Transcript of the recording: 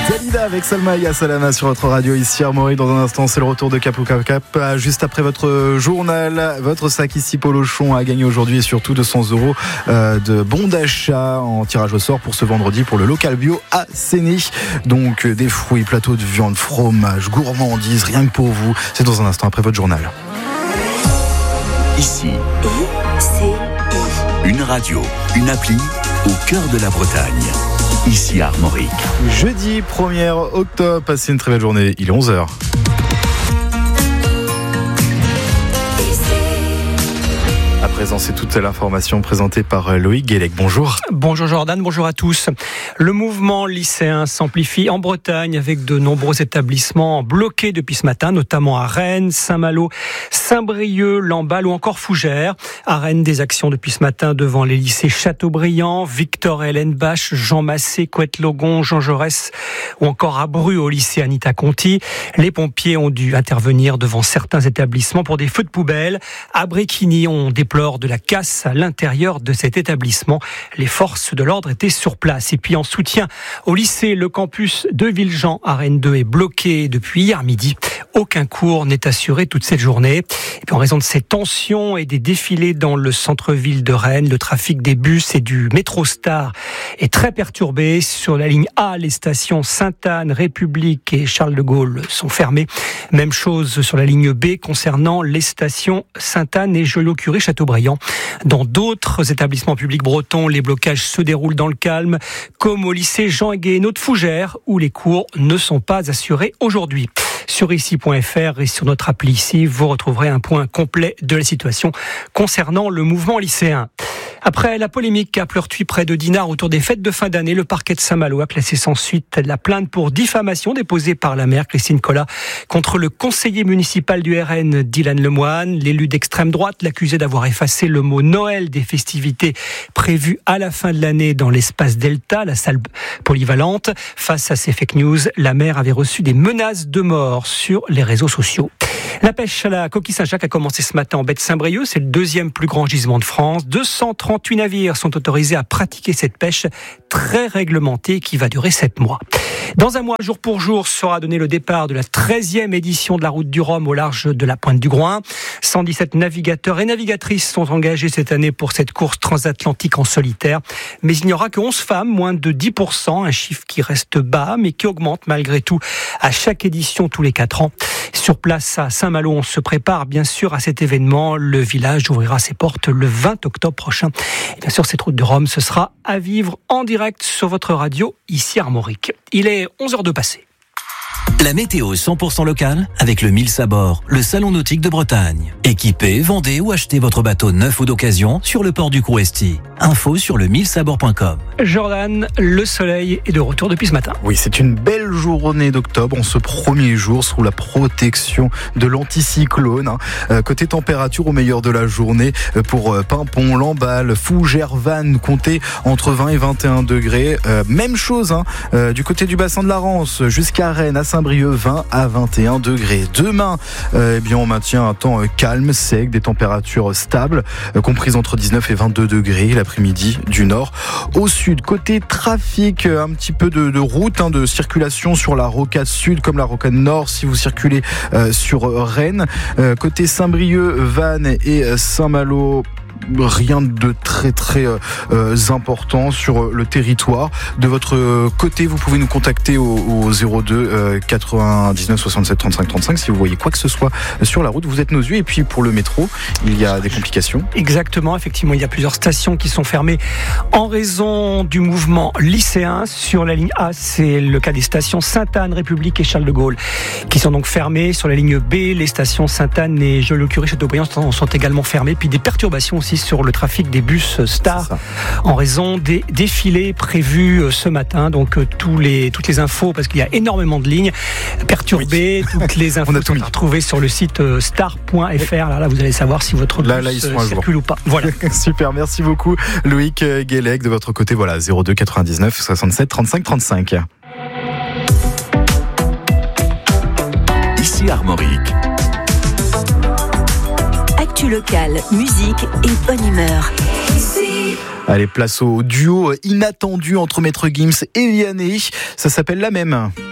Dalida avec Salma et Salama sur votre radio ici Armorique. Dans un instant, c'est le retour de Capou Cap. Juste après votre journal, votre sac ici Polochon a gagné aujourd'hui et surtout 200 € de bons d'achat en tirage au sort pour ce vendredi pour le local bio à Séné. Donc des fruits, plateaux de viande, fromage, gourmandises, rien que pour vous. C'est dans un instant après votre journal. Ici, une radio, une appli au cœur de la Bretagne. Ici à Armorique. Jeudi 1er octobre, passez une très belle journée, il est 11h. À présent, c'est toute l'information présentée par Loïc Guélec. Bonjour. Bonjour Jordan, bonjour à tous. Le mouvement lycéen s'amplifie en Bretagne avec de nombreux établissements bloqués depuis ce matin, notamment à Rennes, Saint-Malo, Saint-Brieuc, Lamballe ou encore Fougères. À Rennes, des actions depuis ce matin devant les lycées Chateaubriand, Victor Hélène Bache, Jean Massé, Couette-Logon, Jean Jaurès ou encore à Bru au lycée Anita Conti. Les pompiers ont dû intervenir devant certains établissements pour des feux de poubelle. À Bréquigny, on déplore de la casse à l'intérieur de cet établissement. Les forces de l'ordre étaient sur place. Et puis en soutien au lycée, le campus de Villejean à Rennes 2 est bloqué depuis hier midi. Aucun cours n'est assuré toute cette journée. Et puis en raison de ces tensions et des défilés dans le centre-ville de Rennes, le trafic des bus et du métro Star est très perturbé. Sur la ligne A, les stations Sainte-Anne, République et Charles de Gaulle sont fermées. Même chose sur la ligne B concernant les stations Sainte-Anne et Joliot-Curie, Châteaubriand. Dans d'autres établissements publics bretons, les blocages se déroulent dans le calme, comme au lycée Jean Guéhenno de Fougères, où les cours ne sont pas assurés aujourd'hui. Sur ici.fr et sur notre appli ici, vous retrouverez un point complet de la situation concernant le mouvement lycéen. Après la polémique à Pleurtuis près de Dinard autour des fêtes de fin d'année, le parquet de Saint-Malo a classé sans suite la plainte pour diffamation déposée par la maire Christine Collat contre le conseiller municipal du RN Dylan Lemoine. L'élu d'extrême droite l'accusait d'avoir effacé le mot Noël des festivités prévues à la fin de l'année dans l'espace Delta, la salle polyvalente. Face à ces fake news, la maire avait reçu des menaces de mort sur les réseaux sociaux. La pêche à la coquille Saint-Jacques a commencé ce matin en baie de Saint-Brieuc. C'est le deuxième plus grand gisement de France. 238 navires sont autorisés à pratiquer cette pêche très réglementée qui va durer 7 mois. Dans un mois, jour pour jour, sera donné le départ de la 13e édition de la route du Rhum au large de la Pointe du Groin. 117 navigateurs et navigatrices sont engagés cette année pour cette course transatlantique en solitaire. Mais il n'y aura que 11 femmes, moins de 10%, un chiffre qui reste bas mais qui augmente malgré tout à chaque édition tous les 4 ans. Sur place à Saint-Malo, on se prépare bien sûr à cet événement. Le village ouvrira ses portes le 20 octobre prochain. Et bien sûr, cette route du Rhum, ce sera à vivre en direct sur votre radio, ici à Armorique. Il est 11h de passer. La météo 100% locale avec le Mills à bord, le salon nautique de Bretagne. Équipez, vendez ou achetez votre bateau neuf ou d'occasion sur le port du Couresti. Info sur le millsabord.com. Jordan, le soleil est de retour depuis ce matin. Oui, c'est une belle journée d'octobre, en ce premier jour sous la protection de l'anticyclone. Côté température, au meilleur de la journée, pour Pimpon, Lamballe, Fougères, Vannes, comptez entre 20 et 21 degrés. Même chose du côté du bassin de la Rance, jusqu'à Rennes, à Saint-Brieuc, 20 à 21 degrés. Demain, on maintient un temps calme, sec, des températures stables, comprises entre 19 et 22 degrés l'après-midi du nord au sud. Côté trafic, un petit peu de route, de circulation sur la rocade sud comme la rocade nord si vous circulez sur Rennes. Côté Saint-Brieuc, Vannes et Saint-Malo, rien de très important sur le territoire. De votre côté, vous pouvez nous contacter au 02 99 67 35 35 si vous voyez quoi que ce soit sur la route. Vous êtes nos yeux. Et puis pour le métro, il y a des complications. Exactement, effectivement, il y a plusieurs stations qui sont fermées en raison du mouvement lycéen. Sur la ligne A, c'est le cas des stations Sainte-Anne, République et Charles de Gaulle qui sont donc fermées. Sur la ligne B, les stations Sainte-Anne et Joliot-Curie, Châteaubriand sont également fermées. Puis des perturbations aussi sur le trafic des bus Star en raison des défilés prévus ce matin. Donc toutes les infos, parce qu'il y a énormément de lignes perturbées, toutes les infos sont retrouvées sur le site star.fr. Là, vous allez savoir si votre bus circule ou pas. Voilà. Super, merci beaucoup Loïc Guélec. De votre côté, voilà, 02 99 67 35 35. Ici Armorique. Actu locale, musique et bonne humeur. Ici Allez, place au duo inattendu entre Maître Gims et Vianney. Ça s'appelle La Même.